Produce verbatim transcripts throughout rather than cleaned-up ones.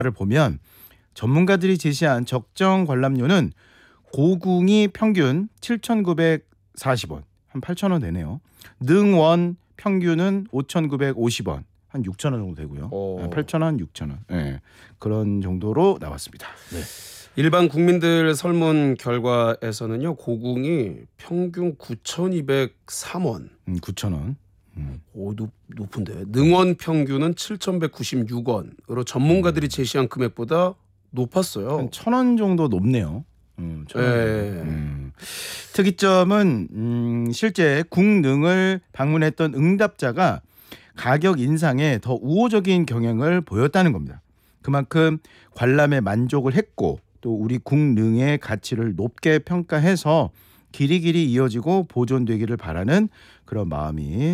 보면 전문가들이 제시한 적정 관람료는 고궁이 평균 칠천구백사십 원, 한 팔천 원 되네요. 능원 평균은 오천구백오십 원, 한 육천 원 정도 되고요. 오. 팔천 원, 육천 원. 네, 그런 정도로 나왔습니다. 네. 일반 국민들 설문 결과에서는요, 고궁이 평균 구천이백삼 원. 음, 구천 원. 음. 오, 높, 높은데. 능원 평균은 칠천백구십육 원으로 전문가들이 제시한 금액보다 높았어요. 한 천 원 정도 높네요. 음, 천 원. 예. 음. 특이점은 음, 실제 궁능을 방문했던 응답자가 가격 인상에 더 우호적인 경향을 보였다는 겁니다. 그만큼 관람에 만족을 했고 또 우리 궁능의 가치를 높게 평가해서 길이 길이 이어지고 보존되기를 바라는 그런 마음이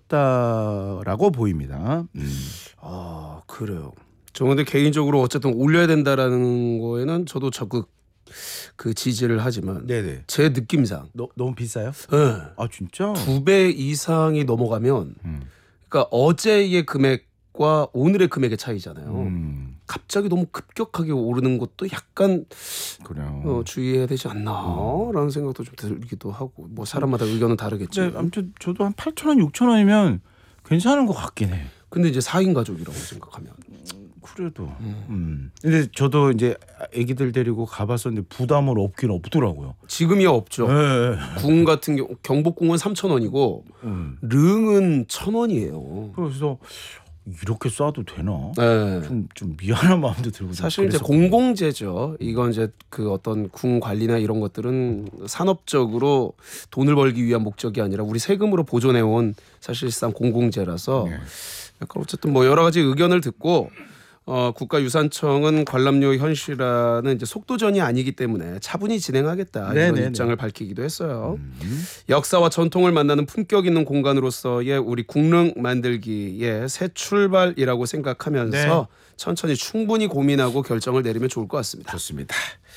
컸다라고 보입니다. 음. 아, 그래요. 저 근데 개인적으로 어쨌든 올려야 된다라는 거에는 저도 적극 그 지지를 하지만 네네. 제 느낌상 너, 너무 비싸요? 네. 아 진짜? 두 배 이상이 넘어가면 음. 그러니까 어제의 금액과 오늘의 금액의 차이잖아요. 음. 갑자기 너무 급격하게 오르는 것도 약간 그래요. 어, 주의해야 되지 않나라는 생각도 좀 들기도 하고 뭐 사람마다 의견은 다르겠죠. 네, 아무튼 저도 한 팔천 원, 육천 원이면 괜찮은 것 같긴 해. 근데 이제 사 인 가족이라고 생각하면 그래도. 음. 음. 근데 저도 이제 아기들 데리고 가봤었는데 부담은 없긴 없더라고요. 지금이야 없죠. 네. 궁 같은 경우 경복궁은 삼천 원이고 음. 릉은 천 원이에요. 그래서 이렇게 싸도 되나? 네. 좀, 좀 미안한 마음도 들고. 사실 이제 공공재죠. 이건 이제 그 어떤 궁 관리나 이런 것들은 산업적으로 돈을 벌기 위한 목적이 아니라 우리 세금으로 보존해온 사실상 공공재라서 네. 약간 어쨌든 뭐 여러 가지 의견을 듣고 어, 국가유산청은 관람료 현실화는 이제 속도전이 아니기 때문에 차분히 진행하겠다 이런 네네네. 입장을 밝히기도 했어요. 음. 역사와 전통을 만나는 품격 있는 공간으로서의 우리 궁릉 만들기의 새 출발이라고 생각하면서 네. 천천히 충분히 고민하고 결정을 내리면 좋을 것 같습니다. 좋습니다.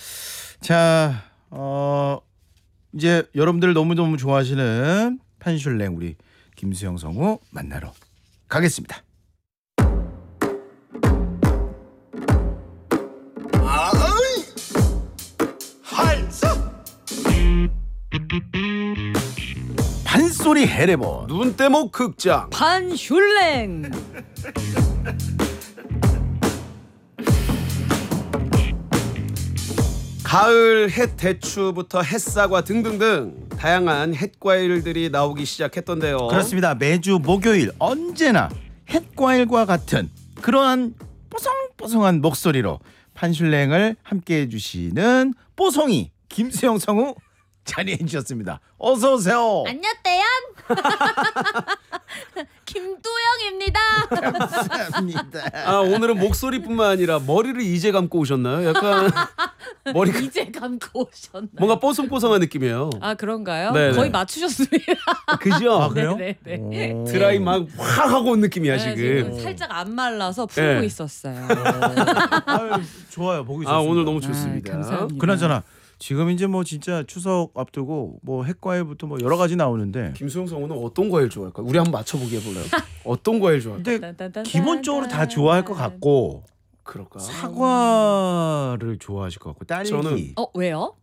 자, 어, 이제 여러분들 너무너무 좋아하시는 판슐랭 우리 김수영 성우 만나러 가겠습니다. 판소리 해레본 눈대목 극장 판슐랭. 가을 햇 대추부터 햇사과 등등등 다양한 햇과일들이 나오기 시작했던데요. 그렇습니다. 매주 목요일 언제나 햇과일과 같은 그러한 뽀송뽀송한 목소리로 판슐랭을 함께해 주시는 뽀송이 김수영 성우 자리해 주셨습니다. 어서 오세요. 안녕하세요. 김도영입니다. 감사합니다. 아, 오늘은 목소리뿐만 아니라 머리를 이제 감고 오셨나요? 약간 머리가 이제 감고 오셨나요? 뭔가 뽀송뽀송한 느낌이에요. 아 그런가요? 네네. 거의 맞추셨습니다. 그죠? 아, 그래요? 네네네. 오. 드라이 막 확 하고 온 느낌이야 네, 지금. 지금 살짝 안 말라서 풀고 네. 있었어요. 아유, 좋아요. 보기 좋습니다. 아, 오늘 너무 아, 좋습니다. 감사합니다. 그나저나 지금 이제 뭐 진짜 추석 앞두고 뭐 햇과일부터 뭐 여러 가지 나오는데 김수영 성우는 어떤 과일 좋아할까요? 우리 한번 맞춰보기 해볼래요? 어떤 과일 좋아할까요? 근데 딴딴딴딴. 기본적으로 다 좋아할 것 같고 그럴까? 사과를 좋아하실 것 같고 딸기. 저는 어 왜요?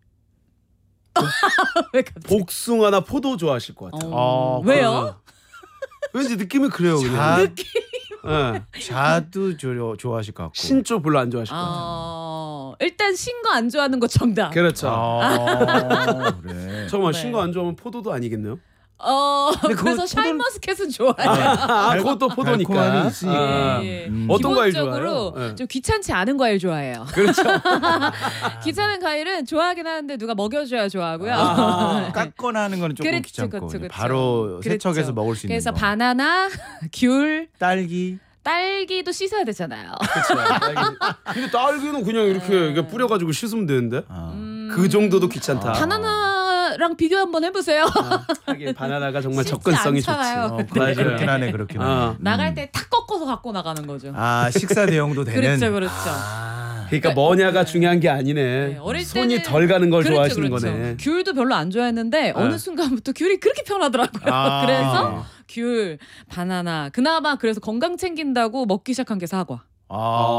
왜 갑자기? 복숭아나 포도 좋아하실 것 같아요. 어, 아, 왜요? 왠지 느낌이 그래요. 자, 그냥. 네. 자도 조, 좋아하실 것 같고. 신조 별로 안 좋아하실 것 같아요. 어, 일단 신 거 안 좋아하는 거 정답. 그렇죠. 아, 그래. 잠깐만 네. 신거 안 좋아하면 포도도 아니겠네요? 어 근데 그거 그래서 포도는- 샤인머스켓은 좋아해요. 아, 그것도 포도니까. 달콤함이 있으니까. 아. 예, 예. 음. 어떤 과일 기본적으로 좋아해요? 네. 좀 귀찮지 않은 과일 좋아해요. 그렇죠. 귀찮은 과일은 좋아하긴 하는데 누가 먹여줘야 좋아하고요. 아, 깎거나 하는 거는 조금 그렇죠, 귀찮고 그렇죠, 이제 그렇죠. 바로 그렇죠. 세척해서 먹을 수 있는 그래서 거. 바나나, 귤, 딸기. 딸기도 씻어야 되잖아요. 그렇죠. 딸기. 근데 딸기는 그냥 이렇게, 이렇게 뿌려가지고 씻으면 되는데 아. 음, 그 정도도 귀찮다. 바나나랑 비교 한번 해보세요. 아, 하긴 바나나가 정말 쉽지 접근성이 좋지. 않잖아요. 어, 그래, 그렇긴 하네, 그렇긴 하네. 아. 나갈 음. 때 탁 꺾어서 갖고 나가는 거죠. 아, 식사 대용도 되는. 그렇죠, 그렇죠. 아. 그러니까 뭐냐가 중요한 게 아니네. 네, 어릴 손이 때는- 덜 가는 걸 그렇죠, 좋아하시는 그렇죠. 거네. 귤도 별로 안 좋아했는데 어느 순간부터 귤이 그렇게 편하더라고요. 아. 그래서 귤, 바나나 그나마 그래서 건강 챙긴다고 먹기 시작한 게 사과. 아.